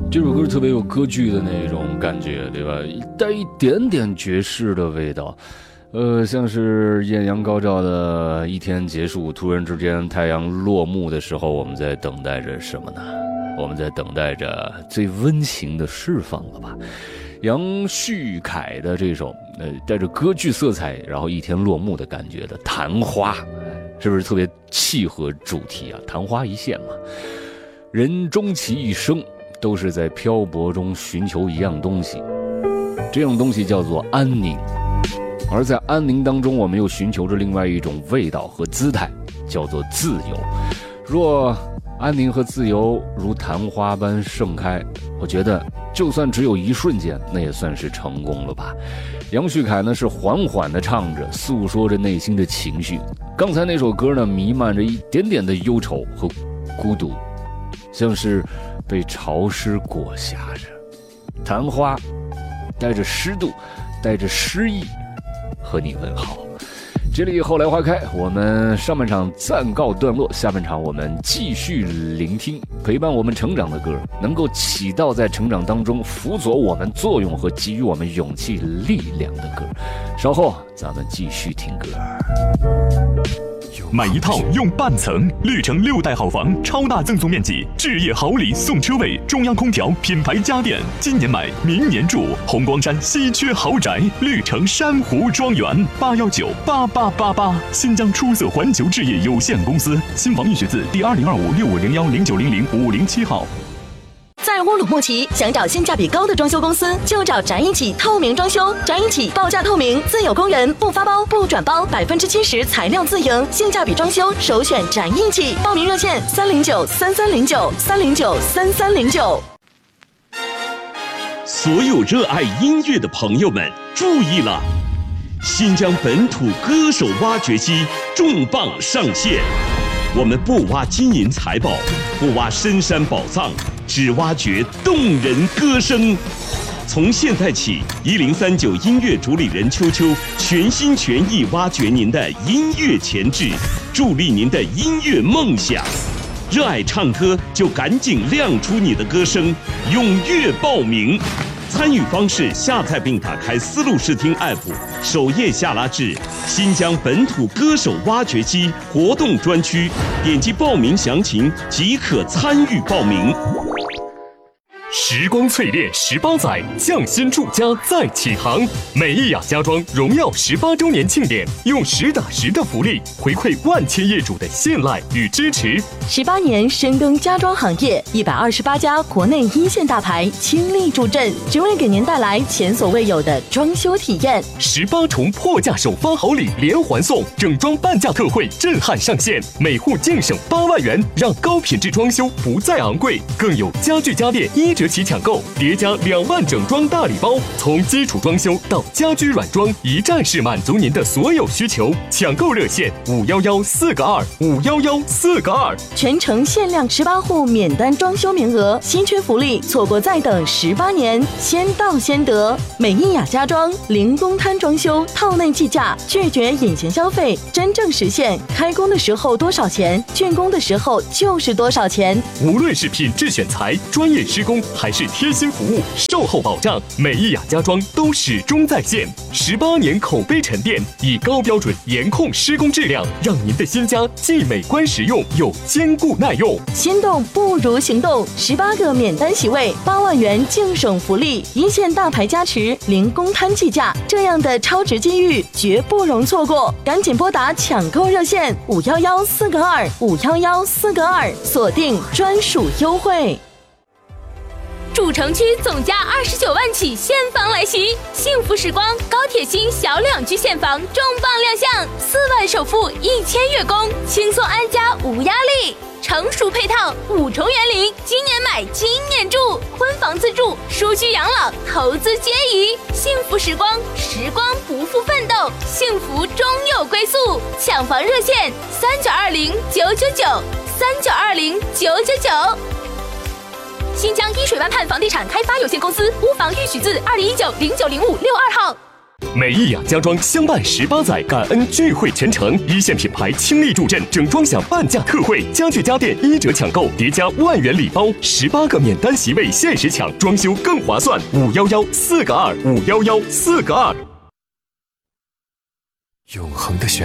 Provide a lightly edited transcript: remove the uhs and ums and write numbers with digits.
这首歌特别有歌剧的那种感觉，对吧？带一点点爵士的味道，像是艳阳高照的一天结束，突然之间太阳落幕的时候，我们在等待着什么呢？我们在等待着最温情的释放了吧？杨旭凯的这首带着歌剧色彩，然后一天落幕的感觉的《昙花》，是不是特别契合主题啊？昙花一现嘛，人终其一生都是在漂泊中寻求一样东西，这样东西叫做安宁，而在安宁当中，我们又寻求着另外一种味道和姿态，叫做自由。若安宁和自由如昙花般盛开，我觉得就算只有一瞬间，那也算是成功了吧。杨旭凯呢是缓缓地唱着，诉说着内心的情绪。刚才那首歌呢，弥漫着一点点的忧愁和孤独，像是被潮湿裹挟着。昙花带着湿度，带着诗意，和你问好。这里后来花开，我们上半场暂告段落，下半场我们继续聆听陪伴我们成长的歌，能够起到在成长当中辅佐我们作用和给予我们勇气力量的歌。稍后咱们继续听歌。 买一套用半层，绿城6代好房，超大赠送面积，置业好礼送车位，中央空调，品牌家电，今年买明年住，红光山稀缺豪宅，绿城珊瑚庄园，8198888，新疆出色环球置业有限公司，新房预选字第202565010900-507号。 在乌鲁木齐，想找性价比高的装修公司，就找展一起透明装修。展一起报价透明，自有工人，不发包不转包，70%材料自营，性价比装修首选展一起。报名热线3093309，3093309。 所有热爱音乐的朋友们注意了，新疆本土歌手挖掘机重磅上线。我们不挖金银财宝，不挖深山宝藏，只挖掘动人歌声。从现在起，1039音乐主理人秋秋全心全意挖掘您的音乐潜质，助力您的音乐梦想。热爱唱歌就赶紧亮出你的歌声，踊跃报名。参与方式：下载并打开丝路视听 App， 首页下拉至新疆本土歌手挖掘机活动专区，点击报名详情即可参与报名。 时光淬炼18载，匠心铸家再起航。美意雅家装荣耀18周年庆典，用实打实的福利回馈万千业主的信赖与支持。 18年深耕家装行业，128家国内一线大牌倾力助阵，只为给您带来前所未有的装修体验。 18重破价首发好礼连环送，整装半价特惠震撼上线，每户净省8万元，让高品质装修不再昂贵。更有家具家电1折起抢购，叠加2万整装大礼包，从基础装修到家居软装，一站式满足您的所有需求。抢购热线511-422，511-422。 全程限量18户免单装修名额，稀缺福利，错过再等18年，先到先得。美意雅家装零公摊装修，套内计价，拒绝隐形消费，真正实现开工的时候多少钱，竣工的时候就是多少钱。 无论是品质选材、专业施工，还是贴心服务、售后保障，美意雅家装都始终在线。18年口碑沉淀，以高标准严控施工质量，让您的新家既美观实用又坚固耐用。 心动不如行动，18个免单席位，8万元净省福利，一线大牌加持，零公摊计价，这样的超值机遇绝不容错过，赶紧拨打抢购热线511-422，511-422，锁定专属优惠。 主城区总价29万起现房来袭，幸福时光高铁新小两居现房重磅亮相，4万首付1000月供，轻松安家无压力，成熟配套5重园林，今年买今年住，婚房自住，舒居养老，投资皆宜。幸福时光，时光不负奋斗，幸福终有归宿。抢房热线3920-999，3920-999。新疆依水湾畔房地产开发有限公司屋房预许字2019-090562号。 美意雅家装相伴18载，感恩聚会全程，一线品牌倾力助阵，整装享半价特惠，家具家电1折抢购，叠加万元礼包，18个免单席位限时抢，装修更划算。511-4个2，511-4个2。 永恒的旋